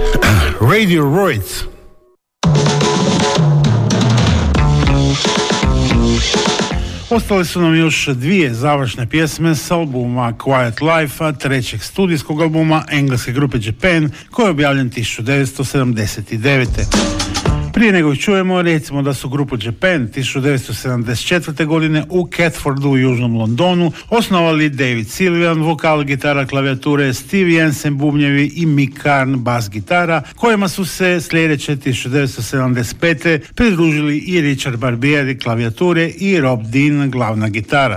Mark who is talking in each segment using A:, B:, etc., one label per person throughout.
A: Radiohead. Ostale su nam još dvije završne pjesme s albuma Quiet Life, trećeg studijskog albuma engleske grupe Japan, koji je objavljen 1979. Prije nego ih čujemo, recimo da su grupu Japan 1974. godine u Catfordu u južnom Londonu osnovali David Sylvian, vokal, gitara, klavijature, Steve Jensen, bubnjevi i Mick Karn, bas gitara, kojima su se sljedeće 1975. pridružili i Richard Barbieri, klavijature, i Rob Dean, glavna gitara.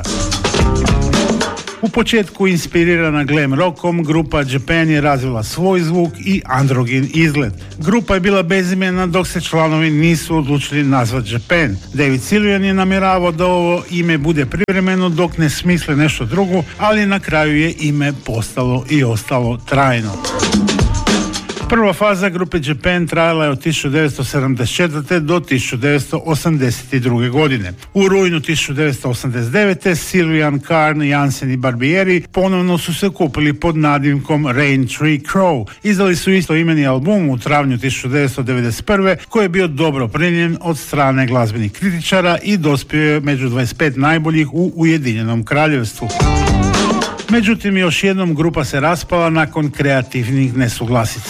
A: U početku inspirirana glam rockom, grupa Japan je razvila svoj zvuk i androgin izgled. Grupa je bila bezimena dok se članovi nisu odlučili nazvati Japan. David Sylvian je namjeravao da ovo ime bude privremeno dok ne smisle nešto drugo, ali na kraju je ime postalo i ostalo trajno. Prva faza grupe Japan trajala je od 1974. do 1982. godine. U rujnu 1989. Sylvian, Karn, Jansen i Barbieri ponovno su se kupili pod nadimkom Rain Tree Crow. Izdali su istoimeni album u travnju 1991. koji je bio dobro primljen od strane glazbenih kritičara i dospio je među 25 najboljih u Ujedinjenom Kraljevstvu. Međutim, još jednom grupa se raspala nakon kreativnih nesuglasica.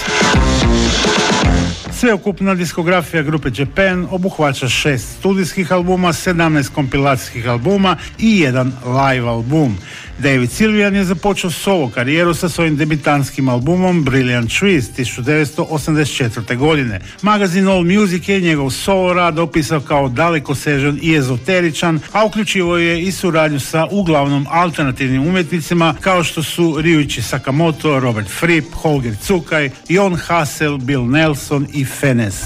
A: Sveukupna diskografija grupe Japan obuhvaća 6 studijskih albuma, 17 kompilacijskih albuma i jedan live album. David Sylvian je započeo solo karijeru sa svojim debitantskim albumom Brilliant Trees 1984. godine. Magazin All Music je njegov solo rad opisao kao dalekosežan i ezoteričan, a uključivo je i suradnju sa uglavnom alternativnim umjetnicima kao što su Ryuichi Sakamoto, Robert Fripp, Holger Tsukaj, Jon Hassel, Bill Nelson i Fenez.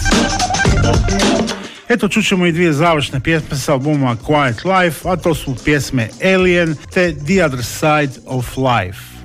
A: Eto, čućemo i dvije završne pjesme sa albuma Quiet Life, a to su pjesme Alien te The Other Side of Life.